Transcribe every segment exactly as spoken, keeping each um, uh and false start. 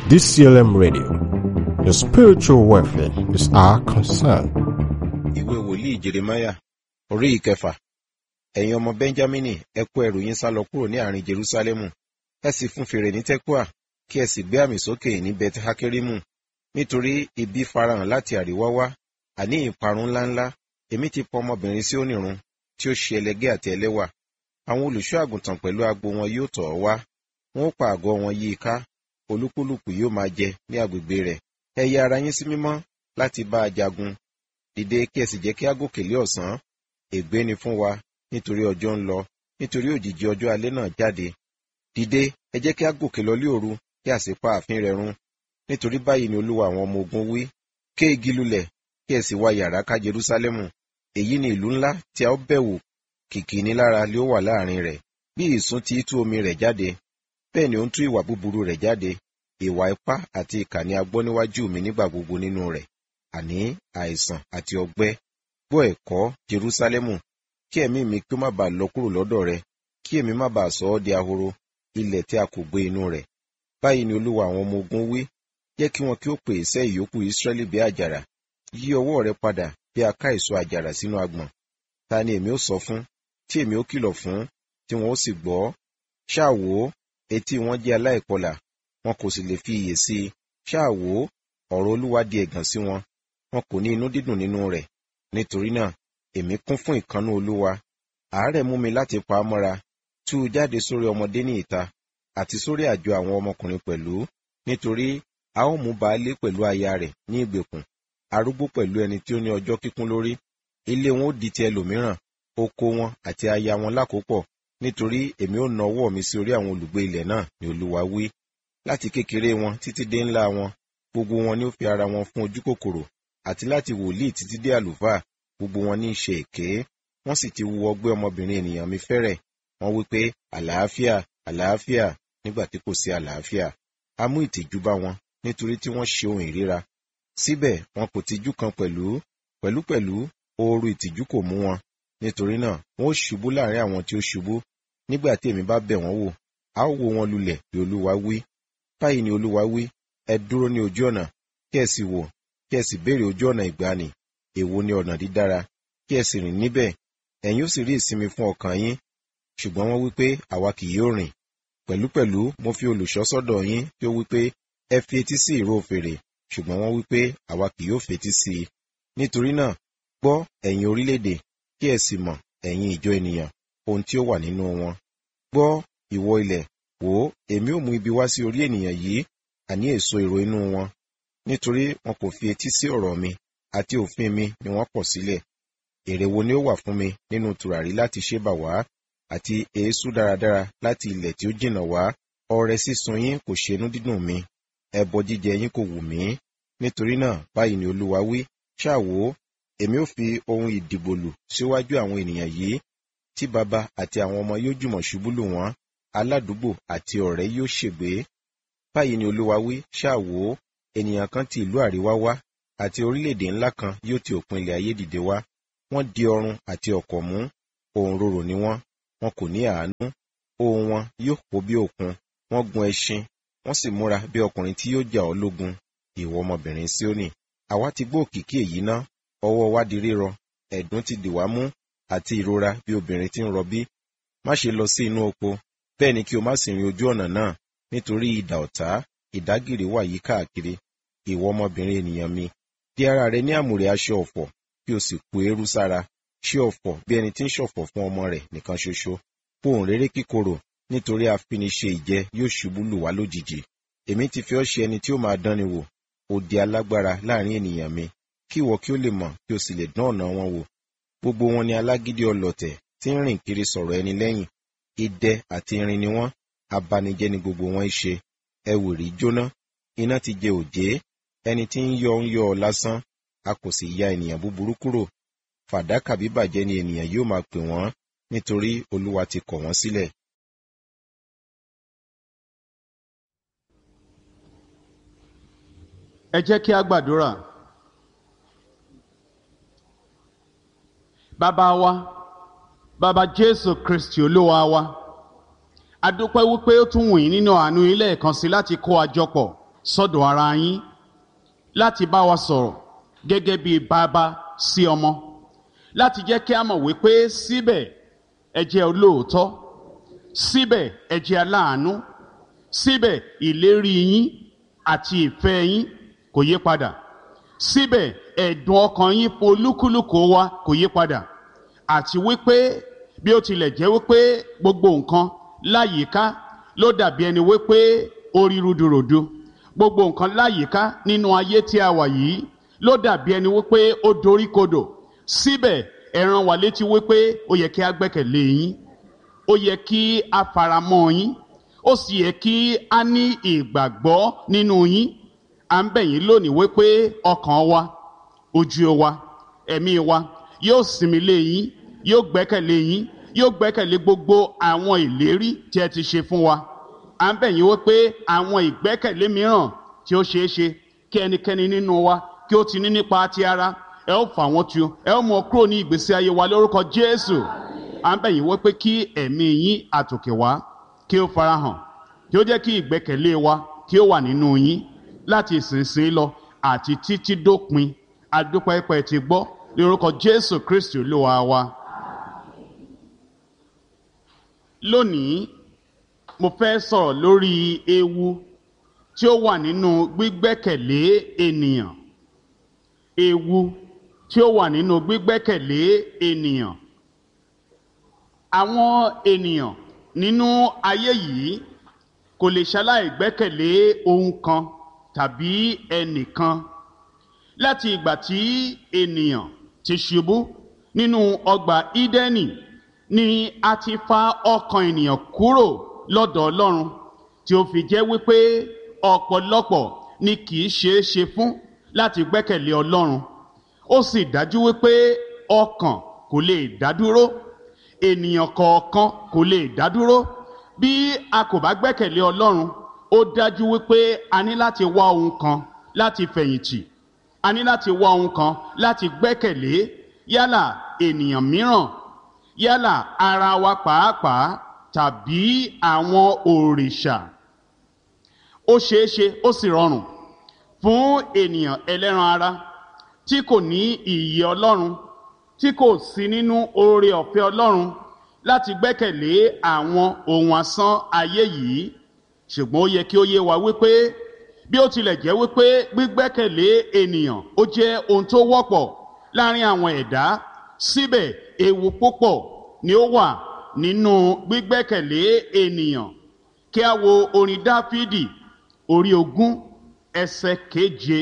D C L M Radio. Your spiritual welfare is our concern. Ìwé wòlíì Jeremáyà orí ìkẹfà. Ẹ̀yin ọmọ Bẹ́ńjámínì, ẹ kó ẹrù yín sálọ kúrò ní àárín Jerúsálẹ́mù. Ẹ sì fún fèrè ní Tẹ́kúà, kí ẹ sì gbé àmì sókè ní Bet-Hakerimu. Nítorí ibi farahàn láti àríwá wá, àní ìparun ńláńlá. Èmi ti pọ ọmọbìnrin sí onírun, tí ó ṣe ẹlẹgẹ́ àti ẹlẹ́wà. Àwọn olùṣọ́ àgùntàn pẹ̀lú agbo wọn yóò tọ̀ ọ́ wá. Wọn ó pa àgọ́ wọn yí i ká. Olúkúlùkù yóò máa jẹ ní agbègbè rẹ̀. Ẹ ya ara yín sí mímọ́ láti bá a jagun. Dìde kí ẹ sì jẹ́ kí a gòkè lé ọ̀sán. Ègbé ni fún wa, nítorí ọjọ́ ń lọ, nítorí òjìji ọjọ́ alẹ́ náà jáde. Dìde, ẹ jẹ́ kí a gòkè lọ lé òru, kí a sì pa ààfin rẹ̀ run. Nítorí báyìí ni Olúwa àwọn ọmọ ogun wí. Ké igi lulẹ̀, kí ẹ sì wá yàrá ká Jerúsálẹ́mù. Èyí ni ìlú ńlá tí a ó bẹ̀wò, kìkì nílára lé ó wà láàrin rẹ̀. Bí ìsún ti tú omi rẹ̀ jáde, bẹ́ẹ̀ ni ó ń tú ìwà búburú rẹ̀ jáde. Ìwà ipá àti ìkà ni a gbọ́ níwájú mi nígbà gbogbo nínú rẹ̀, àní àìsàn àti ọgbẹ́. Gbọ́ ẹ̀kọ́, Jerúsálẹ́mù, kí ẹ̀mí mi kí ó má bàa lọ kúrò lọ́dọ̀ rẹ, kí èmi má bàa sọ ọ́ di ahoro, ilẹ̀ tí a kò gbé inú rẹ̀. Báyìí ni Olúwa àwọn ọmọ ogun wí, jẹ́ kí wọn kí ó pè iṣẹ́ ìyókù Ísírẹ́lì bí àjàrà. Yí ọwọ́ rẹ padà bí a ká èso àjàrà sínú agbọ̀n. Ta ni èmi ó sọ fún, tí èmi ó kìlọ̀ fún, tí wọn ó sì gbọ́? Ṣáà wò ó, etí wọn jẹ́ aláìkọlà, wọn kò sì lè fi iyè sí i. Ṣáà wò ó, ọ̀rọ̀ Olúwa di ẹ̀gàn sí wọn, wọn kò ní inú dídùn nínú rẹ̀. Nítorí náà, èmi kún fún ìkánú Olúwa. Àárẹ̀ mú mi láti pa á mọ́ra, tú u jáde sórí ọmọdé ní ìta, àti sórí àjọ àwọn ọmọkùnrin pẹ̀lú. Nítorí a ó mú baálé pẹ̀lú aya rẹ̀ ní ìgbèkùn, arúgbó pẹ̀lú ẹni tí ó ní ọjọ́ kíkún lórí. Ilé wọn ó di ti ẹlòmíràn, oko wọn àti aya wọn lákòópọ̀. Nítorí èmi ó na ọwọ́ mi sí orí àwọn olùgbé ilẹ̀ náà, ni Olúwa wí. Láti kékeré wọn títí dé ńlá wọn, gbogbo wọn ni ó fi ara wọn fún ojú kòkòrò, àti láti wòlíì títí dé àlùfáà, gbogbo wọn ní í ṣe èké. Wọ́n sì ti wu ọgbẹ́ ọmọbìnrin ènìyàn mi fẹ́rẹ̀. Wọ́n wí pé, àlàáfíà, àlàáfíà, nígbà tí kò sí àlàáfíà. A mú ìtìjú bá wọn, nítorí tí wọ́n ṣe ohun ìríra. Síbẹ̀ wọn kò tijú kan pẹ̀lú, pẹ̀lúpẹ̀lú ooru ìtìjú kò mú wọn. Nítorí náà, wọn ó ṣubú láàrin àwọn tí ó ṣubú. Nígbà tí èmi bá bẹ̀ wọ́n wò, a ó wó wọn lulẹ̀, bí Olúwa wí. Báyìí ni Olúwa wí, ẹ dúró ní ojú ọ̀nà, kí ẹ sì wò, kí ẹ sì béèrè ojú ọ̀nà ìgbàanì. Èwo ni ọ̀nà dídára, kí ẹ sì rìn níbẹ̀. Ẹ̀yin ó sì rí ìsinmi fún ọkàn yín. Ṣùgbọ́n wọ́n wí pé, àwa kì yóò rìn. Pẹ̀lúpẹ̀lú mo fi olùṣọ́ sọ́dọ̀ yín, tí ó wí pé, ẹ fi etí sí ìró fèrè. Ṣùgbọ́n wọ́n wí pé, àwa kì yóò fetí sí i. Nítorí náà, gbọ́, ẹ̀yin orílẹ̀-èdè, kí ẹ sì mọ̀, ẹ̀yin ìjọ ènìyàn, ohun tí ó wà nínú wọn. Gbọ́, ìwọ ilẹ̀, wò ó, èmi ó mú ibi wá sí orí ènìyàn yìí, àní èso èrò inú wọn. Nítorí wọn kò fi etí sí ọ̀rọ̀ mi, àti òfin mi ni wọ́n kọ̀ sílẹ̀. Èrè wo ni ó wà fún mi nínú tùràrí láti Ṣébà wá, àti èésú dáradára láti ilẹ̀ tí ó jìnnà wá? Ọrẹ sísun yín kò ṣe inú dídùn mi, ẹbọ jíjẹ yín kò wù mí. Nítorí náà, báyìí ni Olúwa wí, ṣáà wò ó, èmi ó fi ohun ìdìbòlù síwájú àwọn ènìyàn yìí, tí baba àti àwọn ọmọ yóò jùmọ̀ ṣubú lù wọ́n, aládùúgbò àti ọ̀rẹ́ yóò ṣègbé. Báyìí ni Olúwa wí, ṣáà wò ó, ènìyàn kan ti ìlú àríwá wá, àti orílẹ̀-èdè ńlá kan yóò ti òpin ilẹ̀ ayé dìde wá. Wọ́n di ọrun àti ọ̀kọ̀ mú, ohun rorò ni wọ́n, wọn kò ní àánú. Ohùn wọn yóò hó bí òkun, wọ́n gun ẹṣin, wọ́n sì múra bí ọkùnrin tí yóò jà ọ́ lógun. Ìwọ ọmọbìnrin Síónì, àwa ti gbọ́ òkìkí èyí ná, ọwọ́ wa di rírọ, ẹ̀dùn ti dì wá mú, àti ìrora bí obìnrin tí ń rọbí. Má ṣe lọ sí inú oko, bẹ́ẹ̀ ni kí o má sì rin ojú ọ̀nà náà, nítorí idà ọ̀tá, ìdágìrì wà yí káàkiri. Ìwọ ọmọbìnrin ènìyàn mi, di ara rẹ ní àmùrè aṣọ ọ̀fọ̀, kí o sì kó eérú sára. Ṣe ọ̀fọ̀ bí ẹni tí ń ṣọ̀fọ̀ fún ọmọ rẹ̀ nìkan ṣoṣo. Pohùn réré kíkorò, nítorí afiniṣe ìjẹ yóò ṣubú lù wá lójijì. Èmi ti fi ọ́ ṣe ẹni tí ó máa dánni wò, ó di alágbára láàrin ènìyàn mi, kí ìwọ kí ó lè mọ̀, kí o sì lè dán ọ̀nà wọn wò. Gbogbo wọn ni alágídí ọlọ̀tẹ̀ tí ń rìn kiri sọ̀rọ̀ ẹni lẹ́yìn. Idẹ àti irin ni wọ́n, abanijẹ́ ni gbogbo wọn ń ṣe. Ẹwìrì jóná, iná ti jẹ òjé, ẹni tí ń yọ ń yọ ọ lásán, a kò sì ya ènìyàn búburú kúrò. Fàdákà bíbàjẹ́ ni ènìyàn yóò máa pè wọ́n, nítorí Olúwa ti kọ̀ wọ́n sílẹ̀. Ẹ jẹ́ kí a gbàdúrà. Bàbá wa, bàbá Jésù Kristi Olúwa wa, a dúpẹ́ wípé ó tún wù yín nínú àánú yín lẹ́ẹ̀kan sí láti kó àjọ pọ̀ sọ́dọ̀ ara yín láti bá wa sọ̀rọ̀ gẹ́gẹ́ bí bàbá sí ọmọ, láti jẹ́ kí a mọ̀ wípé síbẹ̀ ẹ jẹ́ olóòótọ́, síbẹ̀ ẹ jẹ́ aláàánú, síbẹ̀ ìlérí yín àti ìfẹ́ yín kò yí padà, síbẹ̀ ẹ̀dùn ọkàn yín fún olúkúlùkù wa kò yí padà, àti wípé bí ó tilẹ̀ jẹ́ wípé gbogbo nǹkan láyìíká ló dàbí ẹni wípé ó rí rúdurùdu, gbogbo nǹkan láyìíká nínú ayé tí a wà yìí ló dàbí ẹni wípé ó doríkodò, síbẹ̀ ẹ rán wa létí wípé ó yẹ kí a gbẹ́kẹ̀lé yín, ó yẹ kí a faramọ́ yín, ó sì yẹ kí a ní ìgbàgbọ́ nínú yín. À ń bẹ̀ yín lónìí wípé ọkàn wa, ojú wa, ẹ̀mí wa yóò sinmi lé yín, yóò gbẹ́kẹ̀lé yín, yóò gbẹ́kẹ̀lé gbogbo àwọn ìlérí tí ẹ ti ṣe fún wa. À ń bẹ̀ yín wípé àwọn ìgbẹ́kẹ̀lé mìíràn tí ó ṣeé ṣe kí ẹnikẹ́ni nínú wa kí ó ti ní nípa ti ara, ẹ ó fà wọ́n tu, ẹ ó mú ọ kúrò ní ìgbésí ayé wa lórúkọ Jésù. À ń bẹ̀ yín wípé kí ẹ̀mí yín àtòkè wá kí ó farahàn, kí ó jẹ́ kí ìgbẹ́kẹ̀lé wa kí ó wà nínú yín láti ìsinsìnyí lọ àti títí dópin. Adúpẹ́ pé ti gbọ́ lórúkọ Jésù Kristi Olúwa wa. Lónìí mo fẹ́ sọ̀rọ̀ lórí ewu tí ó wà nínú gbígbẹ́kẹ̀lé ènìyàn. Ewu tí ó wà nínú gbígbẹ́kẹ̀lé ènìyàn. Àwọn ènìyàn nínú ayé yìí kò lè ṣaláì gbẹ́kẹ̀lé ohun kan tàbí ẹnìkan. Láti ìgbà tí ènìyàn ti ṣubú nínú ọgbà Ídẹ́nì ni a ti fa ọkàn ènìyàn kúrò lọ́dọ̀ Ọlọ́run, tí ó fi jẹ́ wípé ọ̀pọ̀lọpọ̀ ni kì í ṣeé ṣe fún láti gbẹ́kẹ̀lé Ọlọ́run. Ó sì dájú wípé ọkàn kò lè dádúró, ènìyàn kọ̀ọ̀kan kò lè dádúró. Bí a kò bá gbẹ́kẹ̀lé Ọlọ́run, ó dájú wípé a ní láti wá ohun kan láti fẹ̀yìntì, a ní láti wá ohun kan láti gbẹ́kẹ̀lé, yálà ènìyàn mìíràn, yálà ara wa pàápàá tàbí àwọn òrìṣà. Ó ṣeéṣe ó sì rọrùn fún ènìyàn ẹlẹ́ran ara tí kò ní ìyè Ọlọ́run, tí kò sí nínú oore ọ̀fẹ́ Ọlọ́run láti gbẹ́kẹ̀lé àwọn ohun asán ayé yìí. Ṣùgbọ́n ó yẹ kí ó yé wa wípé bí ó tilẹ̀ jẹ́ wípé gbígbẹ́kẹ̀lé ènìyàn ó jẹ́ ohun tó wọ́pọ̀ láàrin àwọn ẹ̀dá, síbẹ̀ ewu púpọ̀ ni ó wà nínú gbígbẹ́kẹ̀lé ènìyàn. Kí a wo orin Dáfídì orí ogún ẹsẹ̀ keje.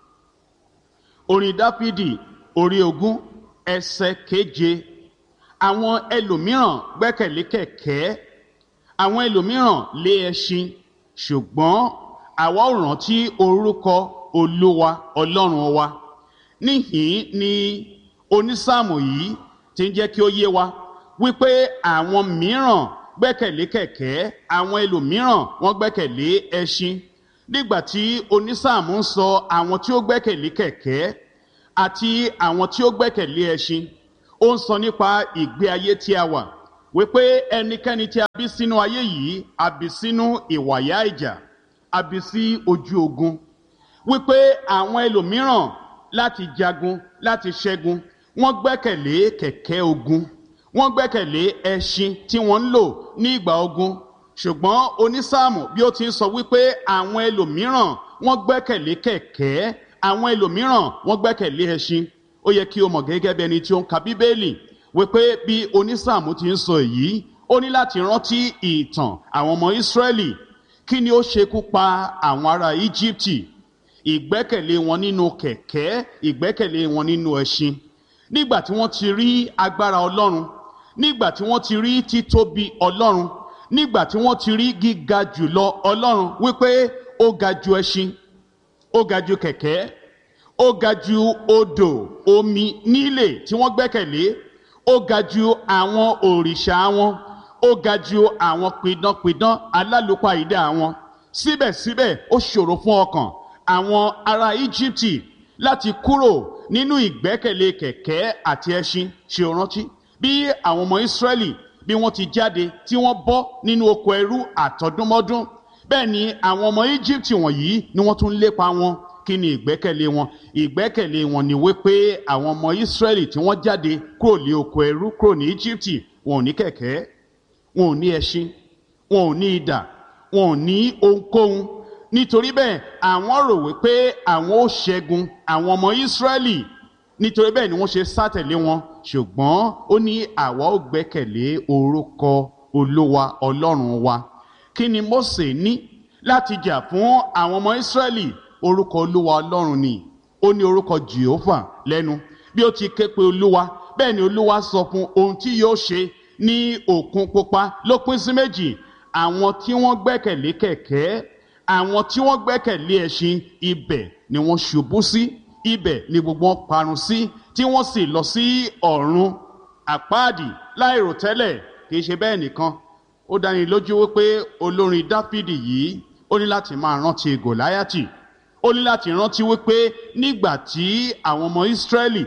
Orin Dáfídì orí ogún ẹsẹ̀ keje. Àwọn ẹlòmíràn gbẹ́kẹ̀lé kẹ̀kẹ́, àwọn ẹlòmíràn lé ẹṣin, ṣùgbọ́n àwa ò rántí orúkọ Olúwa Ọlọ́run wa. Níhìn ni onísáàmù yìí ti ń jẹ́ kí ó yé wa wípé àwọn mìíràn gbẹ́kẹ̀lé kẹ̀kẹ́, àwọn ẹlòmíràn wọ́n gbẹ́kẹ̀lé ẹṣin. Nígbà tí onísáàmù ń sọ àwọn tí ó gbẹ́kẹ̀lé kẹ̀kẹ́ àti àwọn tí ó gbẹ́kẹ̀lé ẹṣin, ó ń sọ nípa ìgbé ayé tí a wà, wípé ẹnikẹ́ni tí a bí sínú ayé yìí, a bí sínú ìwàyà ìjà, a bí sí ojú ogun, wípé àwọn ẹlòmíràn láti jagun, láti ṣẹ́gun, wọ́n gbẹ́kẹ̀lé kẹ̀kẹ́ ogun, wọ́n gbẹ́kẹ̀lé ẹṣin tí wọ́n ń lò ní ìgbà ogun. Ṣùgbọ́n onísáàmù bí ó ti ń sọ wípé àwọn ẹlòmíràn wọ́n gbẹ́kẹ̀lé kẹ̀kẹ́, àwọn ẹlòmíràn wọ́n gbẹ́kẹ̀lé ẹṣin. Ó yẹ kí o mọ̀ gẹ́gẹ́ bí ẹni tí ó ń ka Bíbélì wípé bí onísáàmù ti ń sọ èyí, ó ní láti rántí ìtàn àwọn ọmọ Ísírẹ́lì. Kí ni ó ṣekú pa àwọn ará Íjíbítì? Ìgbẹ́kẹ̀lé wọn nínú kẹ̀kẹ́, ìgbẹ́kẹ̀lé wọn nínú ẹṣin. Nígbà tí wọ́n ti rí agbára Ọlọ́run, nígbà tí wọ́n ti rí títóbi Ọlọ́run, nígbà tí wọ́n ti rí gíga jùlọ Ọlọ́run, wípé ó ga ju ẹṣin, ó ga ju kẹ̀kẹ́, ó ga ju odò omi nílé tí wọ́n gbẹ́kẹ̀lé, ó ga ju àwọn òrìṣà wọn, ó ga ju àwọn pidánpidán alálùpàídà wọn. Síbẹ̀síbẹ̀ ó ṣòro fún ọkàn àwọn ará Íjíbítì láti kúrò nínú ìgbẹ́kẹ̀lé kẹ̀kẹ́ àti ẹṣin. Ṣé o rántí bí àwọn ọmọ Ísírẹ́lì bí wọ́n ti jáde tí wọ́n bọ́ nínú oko ẹrú àtọdúnmọ́dún, bẹ́ẹ̀ ni àwọn ọmọ Egypt wọ̀nyí ni wọ́n tún lépa wọn. Kí ni ìgbẹ́kẹ̀lé wọn? Ìgbẹ́kẹ̀lé wọn ni wípé àwọn ọmọ Ísírẹ́lì tí wọ́n jáde kúrò lé oko ẹrú kúrò ní Egypt, wọn ò ní kẹ̀kẹ́, wọn ò ní ẹṣin, wọn ò ní idà, wọn ò ní ohunkóhun. Nítorí bẹ́ẹ̀ àwọn rò wípé àwọn ó ṣẹ́gun àwọn ọmọ Ísírẹ́lì, nítorí bẹ́ẹ̀ ni wọ́n ṣe sátẹ̀lé wọn. Ṣùgbọ́n ó ní àwa ó gbẹ́kẹ̀lé orúkọ Olúwa Ọlọ́run wa. Kí ni Mósè ní láti jà fún àwọn ọmọ Ísírẹ́lì? Orúkọ Olúwa Ọlọ́run ni. Ó ní orúkọ Jèhófà lẹ́nu. Bí ó ti ké pe Olúwa, bẹ́ẹ̀ ni Olúwa sọ fún ohun tí yóò ṣe. Ní Òkun Pupa ló pín sí méjì. Àwọn tí wọ́n gbẹ́kẹ̀lé kẹ̀kẹ́, àwọn tí wọ́n gbẹ́kẹ̀lé ẹṣin, ibẹ̀ ni wọ́n ṣubú sí, ibẹ̀ ni gbogbo wọn parun sí, tí wọ́n sì lọ sí ọ̀run àpáàdì láìròtẹ́lẹ̀. Kì í ṣe bẹ́ẹ̀ nìkan, ó dáni lójú wípé olórin Dáfídì yìí ó ní láti máa rántí Gòláyátì. Ó ní láti rántí wípé nígbà tí àwọn ọmọ Ísírẹ́lì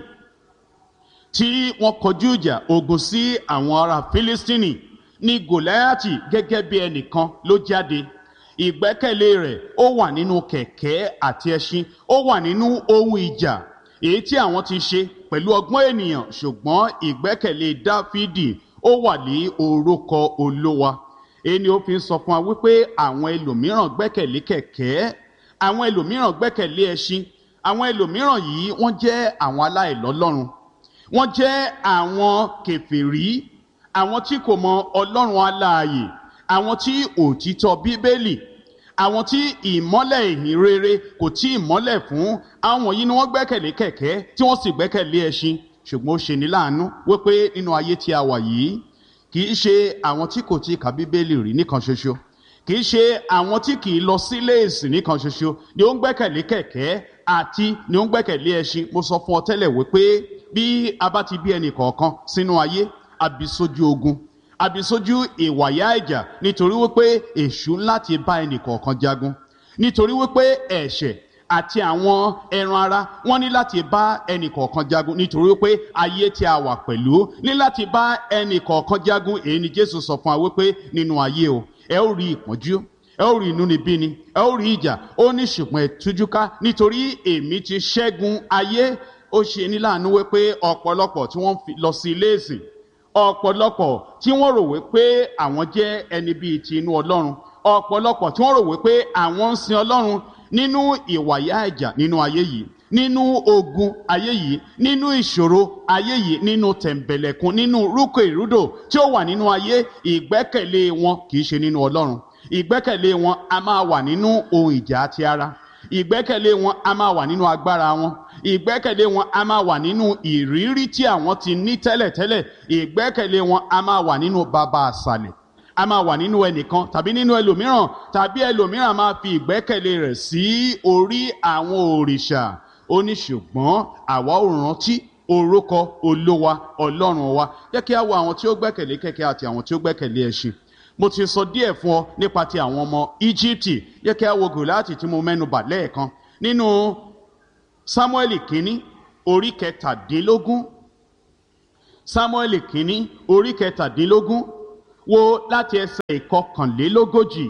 tí wọ́n kọjú ìjà ogun sí àwọn ará Fílístínì, ní Gòláyátì gẹ́gẹ́ bí ẹnìkan ló jáde. Ìgbẹ́kẹ̀lé rẹ̀ ó wà nínú kẹ̀kẹ́ àti ẹṣin, ó wà nínú ohun ìjà èyí tí àwọn ti ṣe pẹ̀lú ọgbọ́n ènìyàn. Ṣùgbọ́n ìgbẹ́kẹ̀lé Dáfídì ó wà ní orúkọ Olúwa. Èyí ni ó fi ń sọ fún wa wípé àwọn ẹlòmíràn gbẹ́kẹ̀lé kẹ̀kẹ́, àwọn ẹlòmíràn gbẹ́kẹ̀lé ẹṣin, àwọn ẹlòmíràn yìí wọ́n jẹ́ àwọn aláìlọ́lọ́run, wọ́n jẹ́ àwọn kèfèrí, àwọn tí kò mọ Ọlọ́run alààyè, àwọn tí òtítọ́ Bíbélì, àwọn tí ìmọ́lẹ̀ ìhìn rere kò tí ì mọ́lẹ̀ fún. Àwọn yìí ni wọ́n gbẹ́kẹ̀lé kẹ̀kẹ́ tí wọ́n sì gbẹ́kẹ̀lé ẹṣin. Ṣùgbọ́n ó ṣe ní láàánú wípé nínú ayé tí a wà yìí, kì í ṣe àwọn tí kò tí ì ka Bíbélì rí nìkan ṣoṣo, kì í ṣe àwọn tí kì í lọ sílé ìsìn nìkan ṣoṣo ni ó ń gbẹ́kẹ̀lé kẹ̀kẹ́ àti ni ó ń gbẹ́kẹ̀lé ẹṣin. Mo sọ fún ọ tẹ́lẹ̀ wípé bí a bá ti bí ẹnì kọ̀ọ̀kan sínú ayé, a bí sójú ogun, a bí sójú ìwàyà ìjà, nítorí wípé èṣù láti bá ẹnì kọ̀ọ̀kan jagun, nítorí wípé ẹ̀ṣẹ̀ àti àwọn ẹran ara wọ́n ní láti bá ẹnì kọ̀ọ̀kan jagun, nítorí wípé ayé tí a wà pẹ̀lú ní láti bá ẹnì kọ̀ọ̀kan jagun. Èyí ni Jésù sọ fún wa wípé nínú ayé o, ẹ ó rí ìpọ́njú, ẹ ó rí inúnibíni, ẹ ó rí ìjà. Ó ní ṣùgbọ́n ẹ tújúká, nítorí èmi ti ṣẹ́gun ayé. Ó ṣe ní láàánú wípé ọ̀pọ̀lọpọ̀ tí wọ́n lọ sí ilé ìsìn, ọ̀pọ̀lọpọ̀ tí wọ́n rò wípé àwọn jẹ́ ẹni bíi ti inú Ọlọ́run, ọ̀pọ̀lọpọ̀ tí wọ́n rò wípé àwọn ń sin Ọlọ́run, nínú ìwàyà ìjà nínú ayé yìí, nínú ogun ayé yìí, nínú ìṣòro ayé yìí, nínú tẹ̀m̀bẹ̀lẹ̀kun, nínú rúkọ ìrúdò tí ó wà nínú ayé, ìgbẹ́kẹ̀lé wọn kì í ṣe nínú Ọlọ́run. Ìgbẹ́kẹ̀lé wọn a máa wà nínú ohun ìjà àti ara. Ìgbẹ́kẹ̀lé wọn a máa wà nínú agbára wọn. Ìgbẹ́kẹ̀lé wọn a máa wà nínú ìrírí tí àwọn ti ní tẹ́lẹ̀tẹ́lẹ̀. Ìgbẹ́kẹ̀lé wọn a máa wà nínú baba àsàlẹ̀, a máa wà nínú ẹnìkan tàbí nínú ẹlòmíràn, tàbí ẹlòmíràn máa fi ìgbẹ́kẹ̀lé rẹ̀ sí orí àwọn òrìṣà. Ó ní ṣùgbọ́n àwa ò rántí orúkọ Olúwa Ọlọ́run wa. Jẹ́ kí a wo àwọn tí ó gbẹ́kẹ̀lé kẹ̀kẹ́ àti àwọn tí ó gbẹ́kẹ̀lé ẹṣin. Mo ti sọ díẹ̀ fún ọ nípa ti àwọn ọmọ Íjíbítì. Jẹ́ kí a wo Gòláyátì tí mo mẹ́nu bà lẹ́ẹ̀kan nínú Sámúẹ́lì kínní orí kẹtàdínlógún. Sámúẹ́lì kínní orí kẹtàdínlógún, wo láti ẹsẹ̀ ìkọkànlélógójì.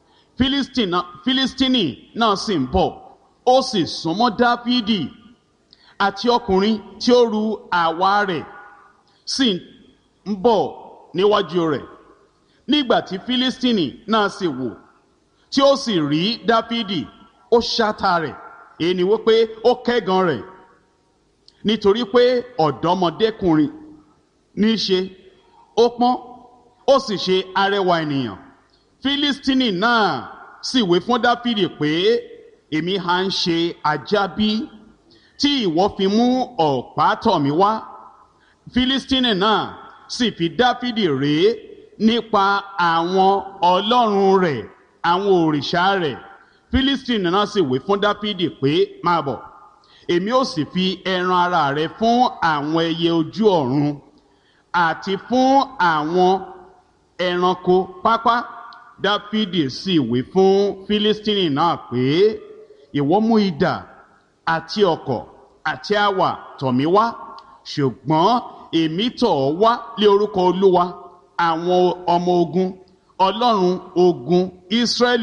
Fílístínì náà sì ń bọ̀, ó sì súnmọ́ Dáfídì, àti ọkùnrin tí ó ru àwa rẹ̀ sì ń bọ̀ níwájú rẹ̀. Nígbà tí Fílístínì náà sì wò, tí ó sì rí Dáfídì, ó ṣátá rẹ̀, èyí ni wípé ó kẹ́gàn rẹ̀, nítorí pé ọ̀dọ́mọdékùnrin ní í ṣe, ó pọ́n, ó sì ṣe arẹwà ènìyàn. Fílístínì náà sì wí fún Dáfídì pé, èmi ha ń ṣe ajá bí, tí ìwọ fi mú ọ̀pá tọ̀ mí wá? Fílístínì náà sì fi Dáfídì rèé nípa àwọn ọlọ́run rẹ̀, àwọn òrìṣà rẹ̀. Fílístínì náà sì wí fún Dáfídì pé, máa bọ̀, èmi ó sì fi ẹran ara rẹ fún àwọn ẹyẹ ojú ọ̀run àti fún àwọn ẹranko pápá. Dáfídì sì wí fún Fílístínì náà pé, ìwọ mú idà àti ọ̀kọ̀ àti àwà tọ̀ mí wá, ṣùgbọ́n èmi tọ̀ ọ́ wá lé orúkọ Olúwa àwọn ọmọ ogun, Ọlọ́run ogun Ísírẹ́lì,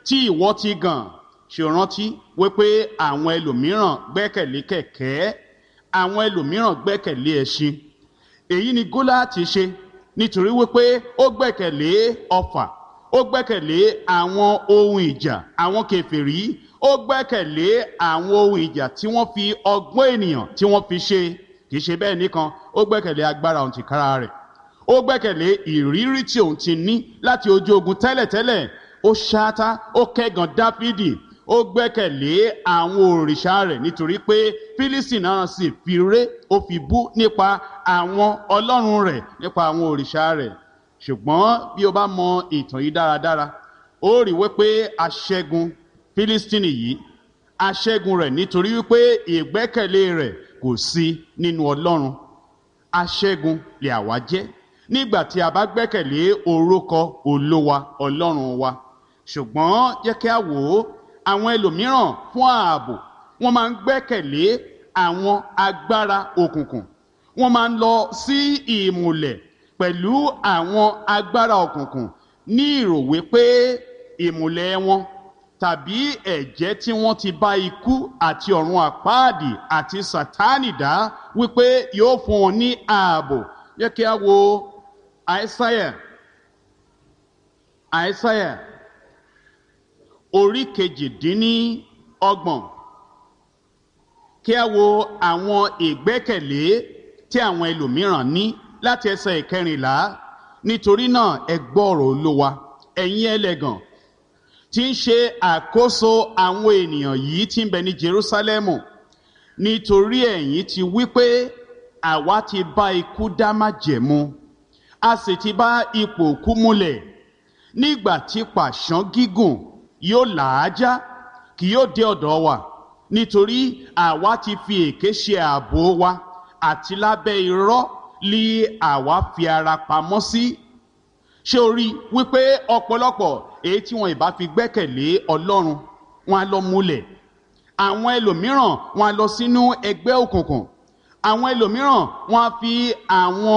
tí ìwọ ti gàn. Ṣé o rántí wípé àwọn ẹlòmíràn gbẹ́kẹ̀lé kẹ̀kẹ́, àwọn ẹlòmíràn gbẹ́kẹ̀lé ẹṣin? Èyí ni Gólíátì ṣe, nítorí wípé ó gbẹ́kẹ̀lé ọfà, ó gbẹ́kẹ̀lé àwọn ohun ìjà àwọn kèfèrí, ó gbẹ́kẹ̀lé àwọn ohun ìjà tí wọ́n fi ọgbọ́n ènìyàn tí wọ́n fi ṣe. Kì í ṣe bẹ́ẹ̀ nìkan, ó gbẹ́kẹ̀lé agbára òun tìkára rẹ̀, ó gbẹ́kẹ̀lé ìrírí tí òun ti ní láti ojú ogun tẹ́lẹ̀tẹ́lẹ̀. Ó ṣáátá, ó kẹ́gàn Dáfídì, ó gbẹ́kẹ̀lé àwọn òrìṣà rẹ̀, nítorí pé Fílísítì náà sì fi ré, ó fi bú nípa àwọn ọlọ́run rẹ̀, nípa àwọn òrìṣà rẹ̀. Ṣùgbọ́n bí o bá mọ ìtàn yìí dáradára, ó rí wípé aṣẹ́gun Fílísítì yìí, aṣẹ́gun rẹ̀ nítorí wípé ìgbẹ́kẹ̀lé rẹ̀ kò sí nínú Ọlọ́run. Aṣẹ́gun lè àwa jẹ́ nígbà tí a bá gbẹ́kẹ̀lé orúkọ Olúwa Ọlọ́run wa. Ṣùgbọ́n jẹ́ kí a wò ó, àwọn ẹlòmíràn fún ààbò wọ́n máa ń gbẹ́kẹ̀lé àwọn agbára òkùnkùn, wọ́n máa ń lọ sí ìmùlẹ̀ pẹ̀lú àwọn agbára òkùnkùn ní ìrò wípé ìmùlẹ̀ wọn tàbí ẹ̀jẹ́ tí wọ́n ti bá ikú àti ọ̀run àpáàdì àti Sátánì dá wípé yóò fún wọn ní ààbò. Jẹ́ kí a wo Àìsáyà, Àìsáyà orí kejìdínlọ́gbọ̀n. Kí a wo àwọn ìgbẹ́kẹ̀lé tí àwọn ẹlòmíràn ní láti ẹsẹ̀ ìkẹrìnlá. Nítorí náà ẹ gbọ́ ọ̀rọ̀ Olúwa, ẹ̀yin ẹlẹ́gàn tí ń ṣe àkóso àwọn ènìyàn yìí tí ń bẹ ní Jerúsálẹ́mù, nítorí ẹ̀yin ti wí pé àwa ti bá ikú dá májẹ̀mú, a sì ti bá ipò òkú múlẹ̀. Nígbà tí pàṣán gígùn yóò làájá, kì yóò dé ọ̀dọ̀ wa, nítorí àwa ti fi èké ṣe ààbò wa, àti lábẹ́ irọ́ lí àwa fi ara pamọ́ sí. Ṣé o rí wípé ọ̀pọ̀lọpọ̀ èyí tí wọn ìbá fi gbẹ́kẹ̀lé Ọlọ́run, wọn á lọ múlẹ̀. Àwọn ẹlòmíràn wọn á lọ sínú ẹgbẹ́ òkùnkùn. Àwọn ẹlòmíràn wọn á fi àwọn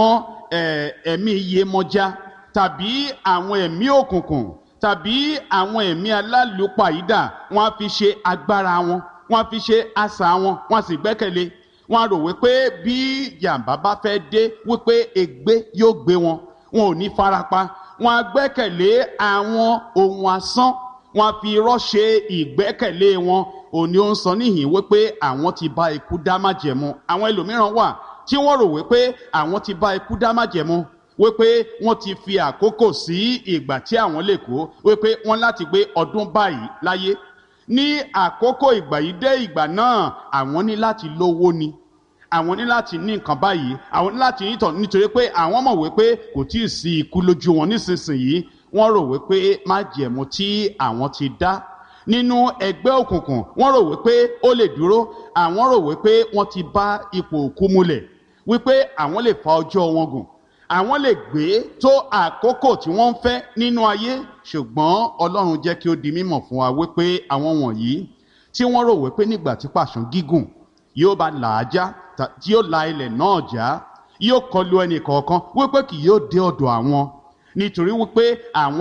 ẹ̀mí iyèmọ̀já tàbí àwọn ẹ̀mí òkùnkùn tàbí àwọn ẹ̀mí alálùpàídà, wọn á fi ṣe agbára wọn, wọn á fi ṣe asà wọn, wọn á sì gbẹ́kẹ̀lé. Wọn á rò wípé bí jàǹbá bá fẹ́ dé wípé ègbé yóò gbé wọn, wọn ò ní farapa. Wọn á gbẹ́kẹ̀lé àwọn ohun asán, wọn á fi irọ́ ṣe ìgbẹ́kẹ̀lé wọn. Òní ó ń sọ níhìn wípé àwọn ti bá ikú dá májẹ̀mú. Àwọn ẹlòmíràn wà tí wọ́n rò wípé àwọn ti bá ikú dá májẹ̀mú, wípé wọ́n ti fi àkókò sí ìgbà tí àwọn lè kó, wípé wọ́n láti gbé ọdún báyìí láyé. Ní àkókò ìgbà yìí dé ìgbà náà, àwọn ní láti lówó ni, àwọn ní láti ní nǹkan báyìí, àwọn ní láti nítọ̀, nítorí pé àwọn mọ̀ wípé kò tí ì sí ikú lójú wọn nísinsìnyí. Wọ́n rò wípé májẹ̀mú tí àwọn ti dá nínú ẹgbẹ́ òkùnkùn, wọ́n rò wípé ó lè dúró. Àwọn rò wípé wọ́n ti bá ipò òkú múlẹ̀, wípé àwọn lè fa ọjọ́ wọn gùn, àwọn lè gbé tó àkókò tí wọ́n ń fẹ́ nínú ayé. Ṣùgbọ́n Ọlọ́run jẹ́ kí ó di mímọ̀ fún wa wípé àwọn wọ̀nyí tí wọ́n rò wípé nígbà tí pàṣán gígùn yóò bá làájá, tí yóò la ilẹ̀ náà já, yóò kọlu ẹnì kọ̀ọ̀kan, wípé kì yóò dé ọ̀dọ̀ àwọn, nítorí wípé àwọn